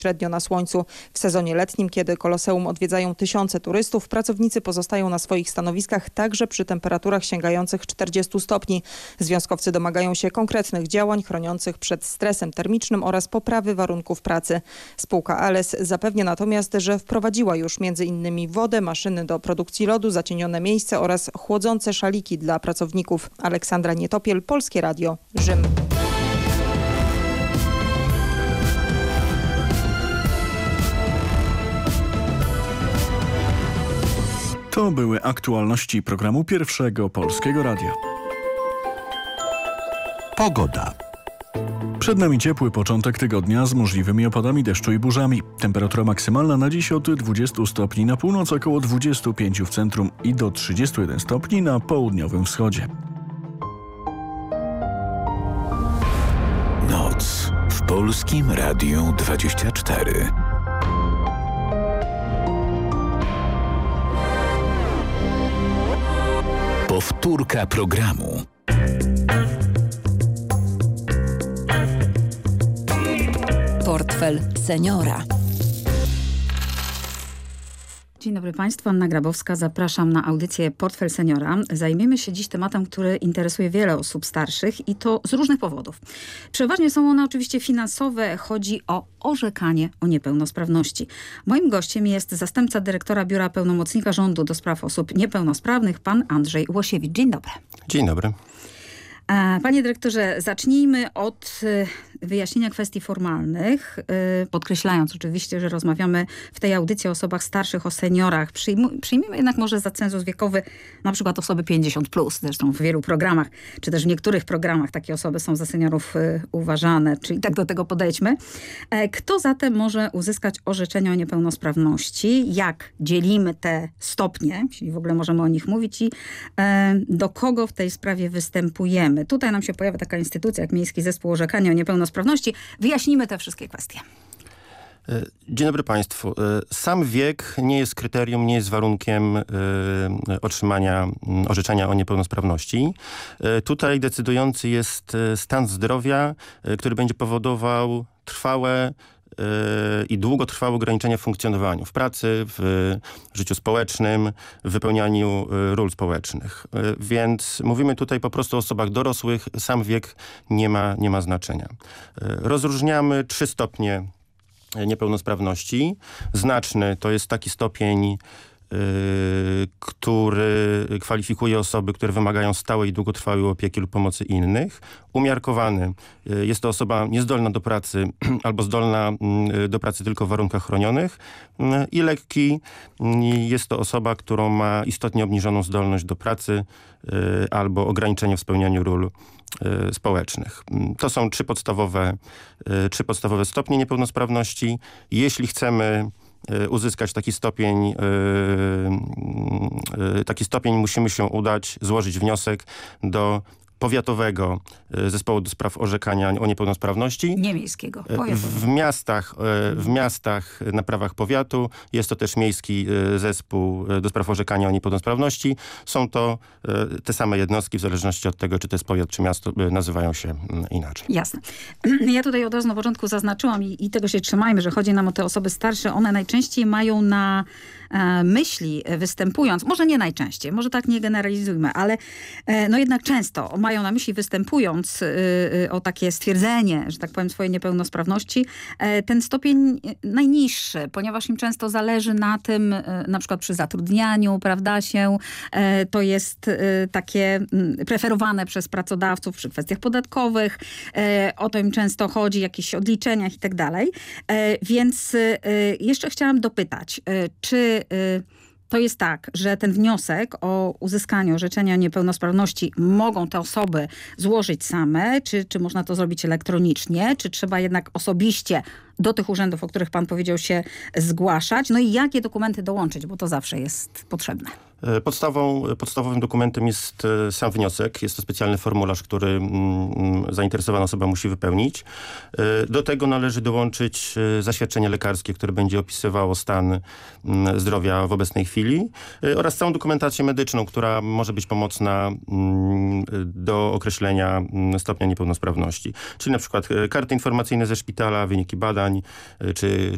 Średnio na słońcu. W sezonie letnim, kiedy Koloseum odwiedzają tysiące turystów, pracownicy pozostają na swoich stanowiskach także przy temperaturach sięgających 40 stopni. Związkowcy domagają się konkretnych działań chroniących przed stresem termicznym oraz poprawy warunków pracy. Spółka Ales zapewnia natomiast, że wprowadziła już m.in. wodę, maszyny do produkcji lodu, zacienione miejsce oraz chłodzące szaliki dla pracowników. Aleksandra Nietopiel, Polskie Radio, Rzym. To były aktualności programu Pierwszego Polskiego Radia. Pogoda. Przed nami ciepły początek tygodnia z możliwymi opadami deszczu i burzami. Temperatura maksymalna na dziś od 20 stopni na północ, około 25 w centrum i do 31 stopni na południowym wschodzie. Noc w Polskim Radiu 24. Powtórka programu. Portfel seniora. Dzień dobry Państwu, Anna Grabowska. Zapraszam na audycję Portfel Seniora. Zajmiemy się dziś tematem, który interesuje wiele osób starszych i to z różnych powodów. Przeważnie są one oczywiście finansowe. Chodzi o orzekanie o niepełnosprawności. Moim gościem jest zastępca dyrektora Biura Pełnomocnika Rządu do Spraw Osób Niepełnosprawnych, pan Andrzej Łosiewicz. Dzień dobry. Dzień dobry. Panie dyrektorze, zacznijmy od wyjaśnienia kwestii formalnych, podkreślając oczywiście, że rozmawiamy w tej audycji o osobach starszych, o seniorach. Przyjmijmy jednak może za cenzus wiekowy na przykład osoby 50+, zresztą w wielu programach, czy też w niektórych programach takie osoby są za seniorów uważane, czyli tak do tego podejdźmy. Kto zatem może uzyskać orzeczenie o niepełnosprawności? Jak dzielimy te stopnie, jeśli w ogóle możemy o nich mówić i do kogo w tej sprawie występujemy? Tutaj nam się pojawia taka instytucja jak Miejski Zespół Orzekania o Niepełnosprawności. Wyjaśnimy te wszystkie kwestie. Dzień dobry Państwu. Sam wiek nie jest kryterium, nie jest warunkiem otrzymania orzeczenia o niepełnosprawności. Tutaj decydujący jest stan zdrowia, który będzie powodował trwałe i długotrwałe ograniczenia w funkcjonowaniu, w pracy, w życiu społecznym, w wypełnianiu ról społecznych. Więc mówimy tutaj po prostu o osobach dorosłych. Sam wiek nie ma znaczenia. Rozróżniamy 3 stopnie niepełnosprawności. Znaczny to jest taki stopień, który kwalifikuje osoby, które wymagają stałej i długotrwałej opieki lub pomocy innych. Umiarkowany jest to osoba niezdolna do pracy albo zdolna do pracy tylko w warunkach chronionych. I lekki jest to osoba, która ma istotnie obniżoną zdolność do pracy albo ograniczenie w spełnianiu ról społecznych. To są 3 podstawowe stopnie niepełnosprawności. Jeśli chcemy uzyskać taki stopień, musimy się udać, złożyć wniosek do Powiatowego Zespołu do Spraw Orzekania o Niepełnosprawności. Nie miejskiego. W miastach na prawach powiatu. Jest to też Miejski Zespół do Spraw Orzekania o Niepełnosprawności. Są to te same jednostki, w zależności od tego, czy to jest powiat, czy miasto, nazywają się inaczej. Jasne. Ja tutaj od razu na początku zaznaczyłam i tego się trzymajmy, że chodzi nam o te osoby starsze. One najczęściej mają na myśli występując, może nie najczęściej, może tak nie generalizujmy, ale no jednak często mają na myśli występując o takie stwierdzenie, że tak powiem, swojej niepełnosprawności, ten stopień najniższy, ponieważ im często zależy na tym, na przykład przy zatrudnianiu, prawda, to jest takie preferowane przez pracodawców przy kwestiach podatkowych, o to im często chodzi, jakichś odliczeniach i tak dalej. Więc jeszcze chciałam dopytać, czy to jest tak, że ten wniosek o uzyskanie orzeczenia o niepełnosprawności mogą te osoby złożyć same, czy można to zrobić elektronicznie, czy trzeba jednak osobiście do tych urzędów, o których pan powiedział, się zgłaszać? No i jakie dokumenty dołączyć, bo to zawsze jest potrzebne. Podstawowym dokumentem jest sam wniosek. Jest to specjalny formularz, który zainteresowana osoba musi wypełnić. Do tego należy dołączyć zaświadczenie lekarskie, które będzie opisywało stan zdrowia w obecnej chwili oraz całą dokumentację medyczną, która może być pomocna do określenia stopnia niepełnosprawności. Czyli na przykład karty informacyjne ze szpitala, wyniki badań,